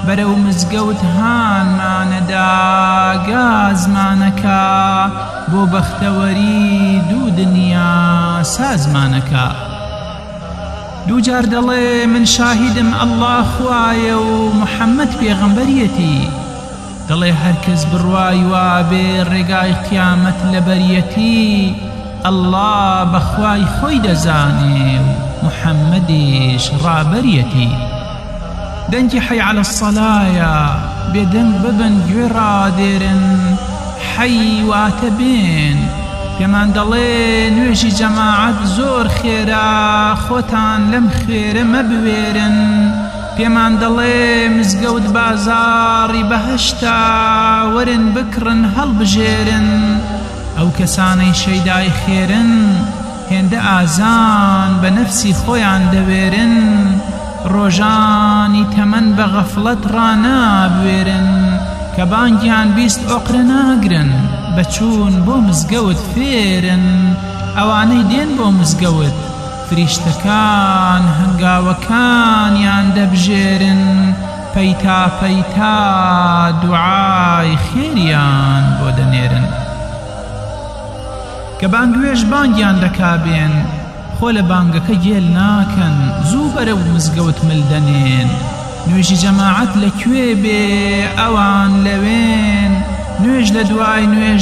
بەرەو مزگەوت هانمانەدا گازمانەکە بۆ بەختەوەری دوو دنیا سازمانەکە دووجار دەڵێ من شاهیدم ئەڵڵا خوایە و محەممەد پێغەمبەریەتی دەڵێ هەرکەس بڕوای وابێ ڕێگای قیامەت لە بەریەتی ئەڵڵا بەخوای خۆی دەزانێ و محەممەدیش ڕابەریەتی دەنگی حەی عەلە السەلایە بێدەنگ ببن گوێ ڕادێرن حەی واتە بێن پێمان دەڵێ نوێژی جەماعەت زۆر خێرە خۆتان لەم خێرە مەبوێرن پێمان دەڵێ مزگەوت بازاڕی بەهەشتا وەرن بکڕن هەڵبژێرن ئەو کەسانەی شەیدای خێرن هێندە ئازان بە نەفسی خۆیان دەوێرن ڕۆژانی تەمەن بە غەفڵەت ڕانابوێرن کە بانگیان بیست ئۆقرە ناگرن بەچوون بۆ مزگەوت فێرن ئەوانەی دێن بۆ مزگەوت فریشتەکان هەنگاوەکانیان دەبژێرن پەیتا پەیتا دوعای خێریان بۆ دەنێرن کە بانگوێژ بانگیان دەکابێن خۆ لە بانگەکە گێل ناکەن زوو بەرەو مزگەوت ملدەنێن نوێژی جەماعەت لەکوێ بێ ئەوان لەوێن نوێژ لە دوای نوێژ